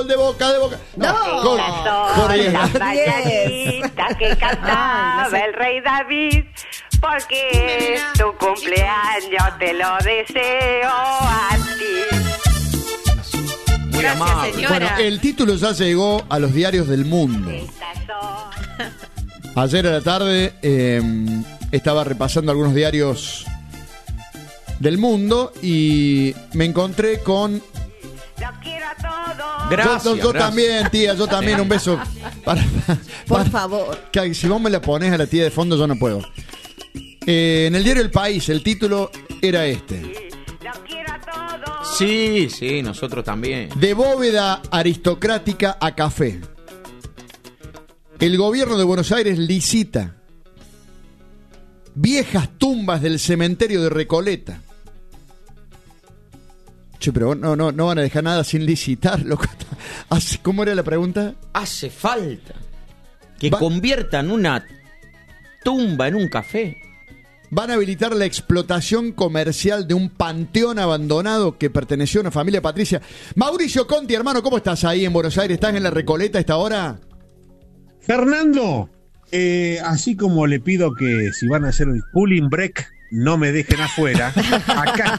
de Boca. No. Jorge. La mañanita que cantaba el rey David, porque es tu cumpleaños, te lo deseo a ti. Muy Gracias, amable. señora. Bueno, el título ya llegó a los diarios del mundo. Estas son Ayer a la tarde estaba repasando algunos diarios del mundo y me encontré con... Lo quiero a todos. Gracias. Yo gracias. también, tía, yo también. Un beso. Por favor. Que si vos me la pones a la tía de fondo, yo no puedo. En el diario El País, el título era este: Lo quiero a todos. Sí, nosotros también. de bóveda aristocrática a café. El gobierno de Buenos Aires licita viejas tumbas del cementerio de Recoleta. Che, pero no van a dejar nada sin licitar, loco. ¿Cómo era la pregunta? Hace falta que Va- conviertan una tumba en un café. Van a habilitar la explotación comercial de un panteón abandonado que perteneció a una familia patricia. Mauricio Conti, hermano, ¿cómo estás ahí en Buenos Aires? ¿Estás en la Recoleta a esta hora? Fernando, así como le pido que si van a hacer el pulling break no me dejen afuera, acá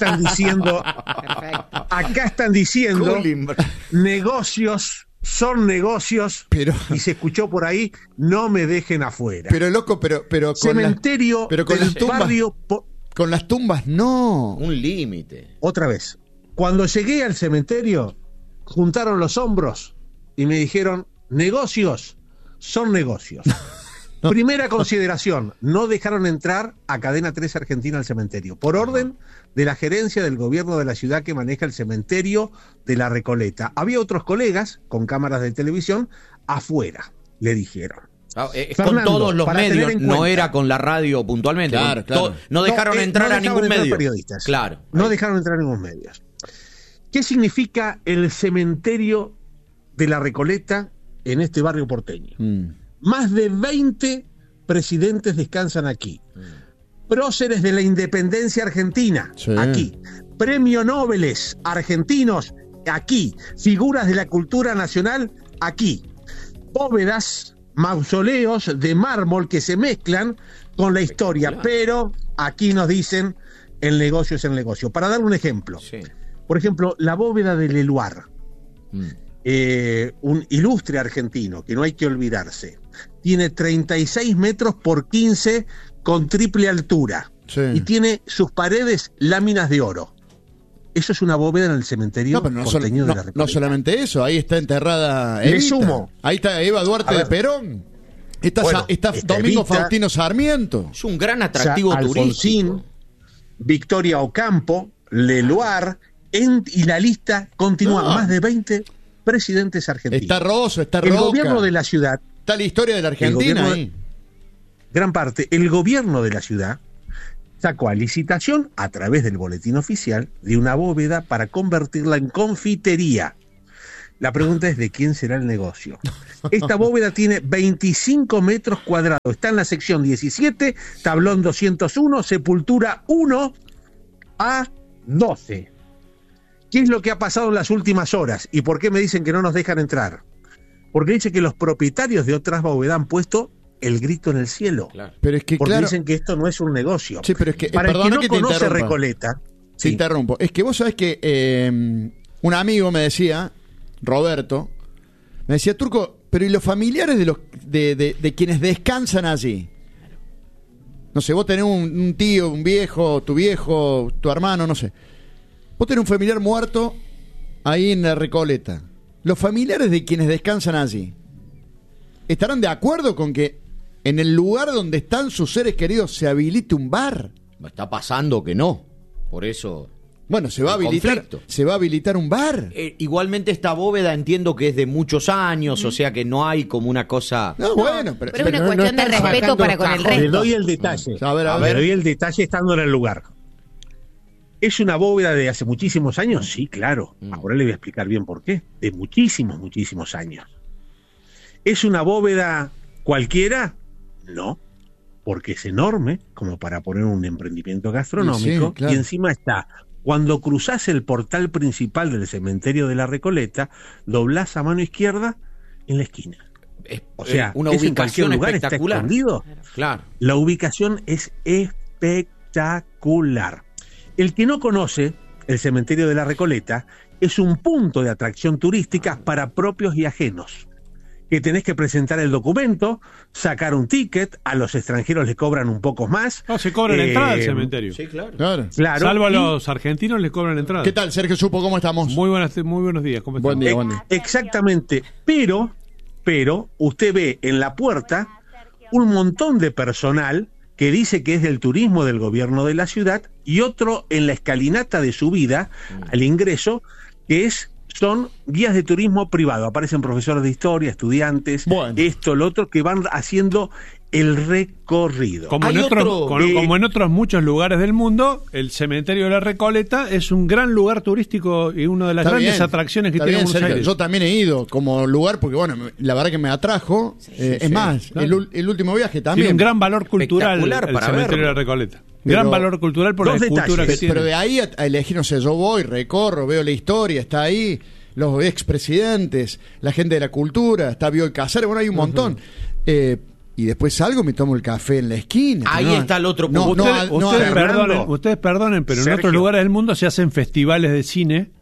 están diciendo negocios son negocios, Pero- y se escuchó por ahí, no me dejen afuera. Pero loco, pero con Cementerio pero con del las tumbas, barrio con las tumbas no. Un límite. Otra vez, cuando llegué al cementerio, juntaron los hombros y me dijeron, negocios son negocios. Primera consideración, no dejaron entrar a Cadena 3 Argentina al cementerio, por orden de la gerencia del gobierno de la ciudad que maneja el cementerio de la Recoleta. Había otros colegas con cámaras de televisión afuera, le dijeron. Con Fernando, todos los para medios, tener en no cuenta. era con la radio puntualmente. Claro, con claro. no dejaron entrar no a dejaban ningún entrar medio. periodistas. Claro. No Ahí. dejaron entrar ningún medio. ¿Qué significa el cementerio de la Recoleta en este barrio porteño? Más de 20 presidentes descansan aquí. Próceres de la independencia argentina, Sí. aquí. Premio Nobeles argentinos, aquí. Figuras de la cultura nacional, aquí. Bóvedas, mausoleos de mármol que se mezclan con la historia, pero aquí nos dicen el negocio es el negocio. Para dar un ejemplo, Sí. por ejemplo, la bóveda del Eluar, un ilustre argentino que no hay que olvidarse, tiene 36 metros por 15 con triple altura, Sí. y tiene sus paredes láminas de oro. Eso es una bóveda en el cementerio No, pero no, porteño de la no Recoleta. solamente eso, ahí está enterrada Le Evita. sumo. Ahí está Eva Duarte A de ver. Perón. Está, Bueno, está está Domingo Evita. Faustino Sarmiento. Es un gran atractivo Alfonsín, turístico. Victoria Ocampo, Leluar, y la lista continúa. No. Más de 20 presidentes argentinos. Está Rosso, está El Roca. gobierno de la ciudad, Está la historia de la Argentina gobierno ahí. gran parte, el gobierno de la ciudad sacó a licitación a través del boletín oficial de una bóveda para convertirla en confitería. La pregunta es de quién será el negocio. Esta bóveda tiene 25 metros cuadrados. Está en la sección 17, tablón 201, sepultura 1 a 12. ¿Qué es lo que ha pasado en las últimas horas? ¿Y por qué me dicen que no nos dejan entrar? Porque dice que los propietarios de otras bóvedas han puesto el grito en el cielo. Claro. Pero es que Porque claro, dicen que esto no es un negocio. sí, pero es que Para el que perdona no que te conoce interrumpa. Recoleta, Te sí, interrumpo. Es que vos sabés que un amigo me decía, Roberto, me decía, Turco, pero ¿y los familiares de los de quienes descansan allí? No sé, vos tenés un tío, un viejo, tu hermano, no sé. Vos tenés un familiar muerto ahí en la Recoleta. Los familiares de quienes descansan allí, ¿estarán de acuerdo con que en el lugar donde están sus seres queridos se habilite un bar? Está pasando que no. Por eso. Bueno, se va a El habilitar, conflicto. se va a habilitar un bar. Igualmente esta bóveda entiendo que es de muchos años, o sea que no hay como una cosa. No, bueno, Pero es una cuestión de están respeto sacando para con el Le resto. doy el detalle. A ver, a Le ver. doy el detalle estando en el lugar. ¿Es una bóveda de hace muchísimos años? Sí, claro. Ahora le voy a explicar bien por qué. De muchísimos, muchísimos años. ¿Es una bóveda cualquiera? No. Porque es enorme, como para poner un emprendimiento gastronómico, Sí, claro. y encima está Cuando cruzás el portal principal del cementerio de la Recoleta, doblás a mano izquierda en la esquina. O sea, una ¿es en cualquier ubicación lugar? espectacular. ¿Está escondido? Claro. La ubicación es espectacular. El que no conoce el cementerio de la Recoleta es un punto de atracción turística para propios y ajenos. Que tenés que presentar el documento, sacar un ticket, a los extranjeros les cobran un poco más. No, se cobra la entrada al cementerio. Sí, claro. Claro. Claro. Salvo a los argentinos les cobran la entrada. ¿Qué tal, Sergio Supo? ¿Cómo estamos? Muy buenos días. ¿Cómo Buen están? día, buen día. Exactamente, pero usted ve en la puerta un montón de personal que dice que es del turismo del gobierno de la ciudad y otro en la escalinata de subida al ingreso que son guías de turismo privado. Aparecen profesores de historia, estudiantes, Bueno. esto, lo otro, que van haciendo el recorrido. Como Hay en otro- como en otros muchos lugares del mundo, el cementerio de la Recoleta es un gran lugar turístico y una de las Está grandes bien, atracciones que está tiene bien, Buenos Sergio. Aires. Yo también he ido como lugar porque, bueno, la verdad que me atrajo. Es más, claro. el último viaje también. Tiene un gran valor cultural Espectacular el para cementerio verlo. de la Recoleta. Pero- Gran valor cultural por la Dos escultura detalles. que tiene. Pero de ahí a elegir, no sé, yo voy, recorro, veo la historia, está ahí, los expresidentes, la gente de la cultura, está Bioy Casares, bueno, hay un montón. Y después salgo, me tomo el café en la esquina. Ahí está el otro No, punto. no, Ustedes Fernando. perdonen, pero en Sergio. otros lugares del mundo se hacen festivales de cine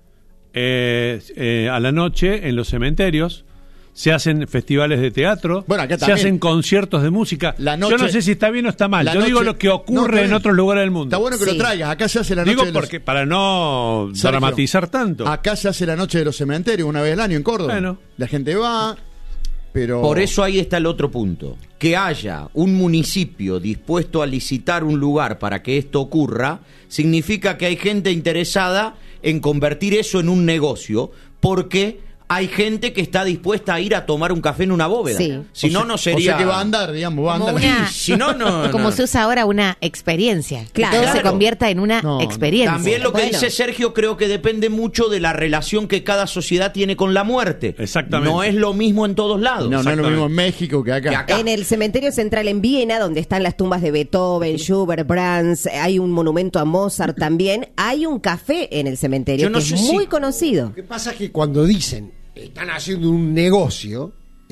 a la noche en los cementerios. Se hacen festivales de teatro, Bueno, acá se también. hacen conciertos de música. La Yo noche- no sé si está bien o está mal. la Yo digo noche- lo que No, ocurre está en bien. otros lugares del mundo. Está bueno que Sí. lo traigas. Acá se hace la noche Digo de los... porque para no Sergio, dramatizar tanto. Acá se hace la noche de los cementerios una vez al año en Córdoba. Bueno. La gente va, pero... Por eso ahí está el otro punto. Que haya un municipio dispuesto a licitar un lugar para que esto ocurra, significa que hay gente interesada en convertir eso en un negocio, porque hay gente que está dispuesta a ir a tomar un café en una bóveda. Sí. Si no, no O sería... sea que va a andar, digamos, va a Como andar. una- Si no, no... Como no. se usa ahora una experiencia. Claro. Que todo se Claro. convierta en una No, experiencia. También lo que Bueno, dice Sergio creo que depende mucho de la relación que cada sociedad tiene con la muerte. Exactamente. No es lo mismo en todos lados. No, no es lo Exactamente. mismo en México que acá. Que acá. En el cementerio central en Viena, donde están las tumbas de Beethoven, Schubert, Brahms, hay un monumento a Mozart también, hay un café en el cementerio Yo no que sé es si- muy conocido. Lo que pasa es que cuando dicen están haciendo un negocio.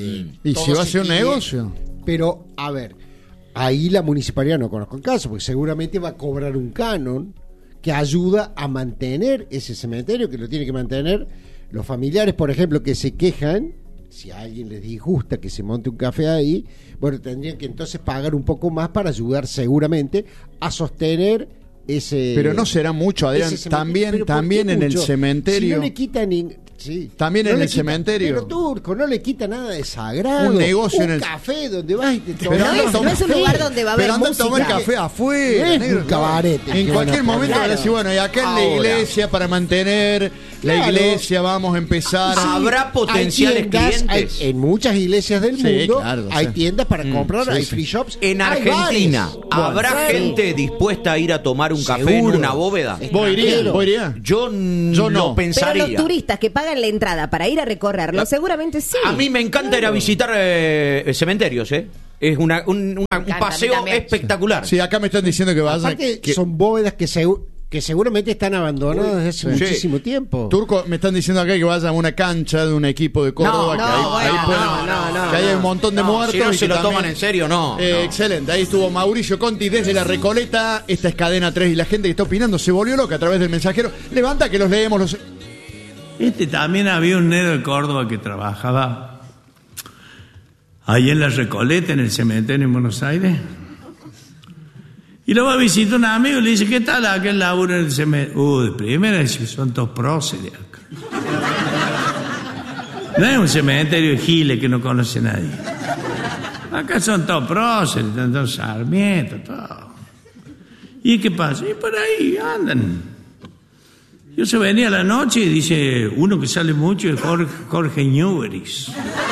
Y todo si va a se ser un quiere- negocio. Pero, a ver, ahí la municipalidad no conozco el caso, porque seguramente va a cobrar un canon que ayuda a mantener ese cementerio, que lo tiene que mantener los familiares, por ejemplo, que se quejan. Si a alguien les disgusta que se monte un café ahí, bueno, tendrían que entonces pagar un poco más para ayudar seguramente a sostener ese... Pero no será mucho, Adrián. ese cementerio. También, ¿Pero por también qué en el mucho? cementerio. Si no le quitan sí. También No en le el cementerio. Pero Turco, no le quita nada de sagrado. Un negocio en el- café donde vas y te Pero tomas. anda a tomar- no es un lugar donde va a haber Pero anda a tomar música. café afuera. No es negro. un cabaret, En que cualquier van a momento van a decir, bueno, y acá en la Ahora. iglesia, para mantener la Claro. iglesia, vamos a empezar. Habrá potenciales Hay tiendas, clientes. en muchas iglesias del Sí, mundo claro, hay sí. tiendas para comprar, sí, hay sí. free shops. En hay Argentina, bares. ¿habrá Bueno, gente dispuesta a ir a tomar un café en Seguro. una bóveda? ¿Vos irías? ¿Vos irías? Yo no. no pensaría. Pero los turistas que pagan la entrada para ir a recorrerlo, seguramente sí. A mí me encanta ir a visitar cementerios, ¿eh? Es un encanta, a mí paseo también. espectacular. Sí, acá me están diciendo que vaya. Aparte, que- son bóvedas que seguramente están abandonadas desde hace Sí. muchísimo tiempo. Turco, me están diciendo acá que vaya a una cancha de un equipo de Córdoba. No, que ahí, no, ahí bueno, pueden- que ahí hay un montón de muertos. Si no y se que lo toman en serio, no. Excelente, ahí estuvo Mauricio Conti desde La Recoleta. Esta es Cadena 3 y la gente que está opinando se volvió loca a través del mensajero. Levanta que los leemos. Los... También había un negro de Córdoba que trabajaba ahí en La Recoleta, en el cementerio en Buenos Aires. Y lo va a visitar un amigo y le dice, ¿qué tal aquel laburo en el cementerio? De primera dice, son todos próceres acá. No es un cementerio de giles que no conoce nadie. Acá son todos próceres, están todos Sarmiento, todo. ¿Y qué pasa? Y por ahí andan. Yo se venía a la noche y dice, uno que sale mucho es Jorge Newberis.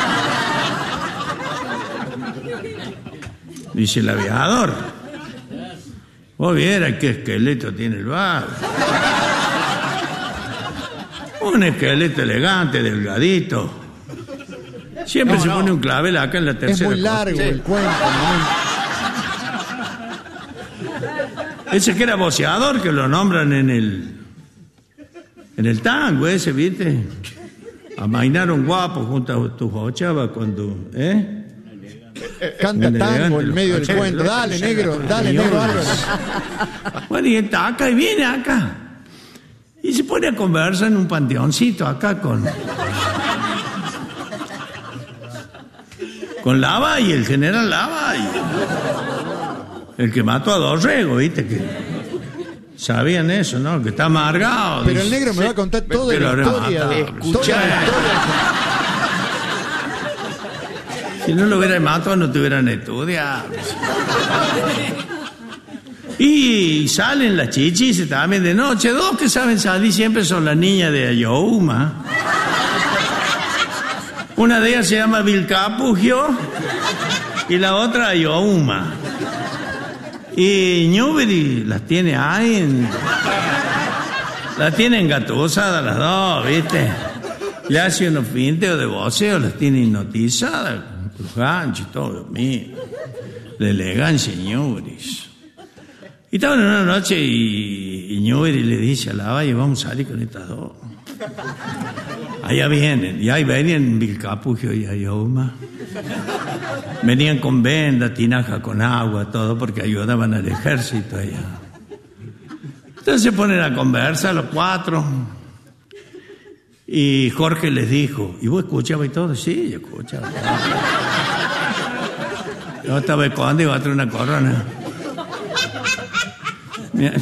Dice el aviador. Vos vieras qué esqueleto tiene el bar. Un esqueleto elegante, delgadito. Siempre se pone un clavel acá en la Es tercera. muy largo el cuento. ¿no? Ese que era boceador, que lo nombran en el En el tango ese, ¿viste? Amainaron guapos junto a tus ochavas cuando... Canta Bien tango elegante, en los medio del cachetes, cuento. los Dale, cachetes, negro, los dale, cachetes. negro Álvarez. Bueno, y está acá y viene acá. Y se pone a conversar en un panteoncito acá con Lavalle, el general Lavalle. El que mató a Dorrego, ¿viste? Que sabían eso, ¿no? Que está amargado. Pero dice. el negro me va a contar toda Pero la historia. remata. Escuchá. Toda la historia. Si no lo hubieran matado, no te hubieran estudiado. Y salen las chichis también de noche. Dos que saben salir siempre son las niñas de Ayohuma. Una de ellas se llama Vilcapugio y la otra Ayohuma. Y Newbery las tiene ahí. Las tiene engatusadas las dos, ¿viste? Le hace unos finteos de voceo, las tiene hipnotizadas. Los ganchos y todo, Dios mío. La elegancia, Newbery. Y estaban en una noche y Newbery le dice a Lavalle, vamos a salir con estas dos. Allá vienen, y ahí venían Vilcapugio y Ayohuma. Venían con venda, tinaja con agua, todo, porque ayudaban al ejército allá. Entonces se ponen a conversar los cuatro. Y Jorge les dijo, ¿y vos escuchabas y todo? Sí, yo escuchaba. Yo estaba escondido y iba a traer una corona. Mira,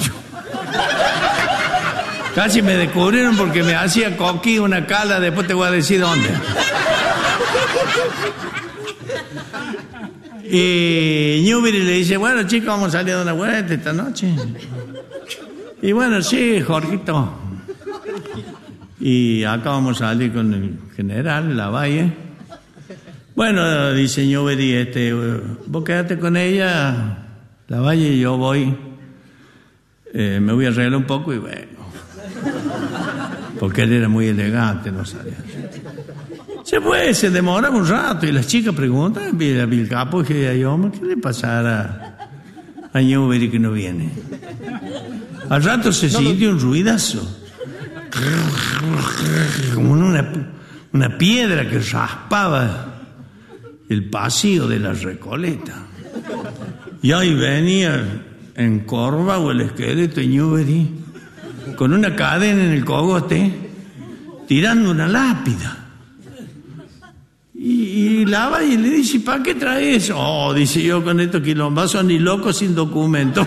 casi me descubrieron porque me hacía coquí una cala, después te voy a decir dónde. Y Newbery le dice, bueno chicos, vamos a salir a dar una vuelta esta noche. Y bueno, sí, Jorgito. Y acá vamos a salir con el general Lavalle. Bueno, dice Newbery, vos quedate con ella, Lavalle, y yo voy. Me voy a arreglar un poco y bueno. Porque él era muy elegante, no sabía. Se fue, se demoraba un rato y las chicas preguntan a Vilcapugio y a Ayohuma, ¿qué le pasará a Newbery que no viene? Al rato se sintió un ruidazo. Como una piedra que raspaba el pasillo de la Recoleta. Y ahí venía encorvado el esqueleto de Newbery con una cadena en el cogote tirando una lápida. Y Lavalle le dice, ¿para qué trae eso? Oh, dice, yo con estos quilombazos ni loco sin documento.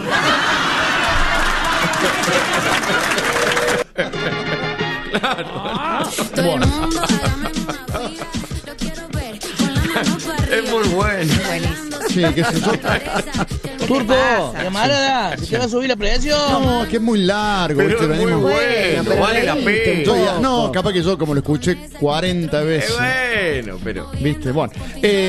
Todo el mundo hágame una vida, lo quiero ver con la mano para arriba. Es muy bueno. Sí, qué sé yo. Turco, camarada, ¿se te va a subir la presión? No, que es muy largo. Pero ¿viste? es muy Venimos- bueno, pero vale la veinte, pena. Yo ya- no, capaz que yo como lo escuché 40 veces. Bueno, pero... ¿Viste? Bueno.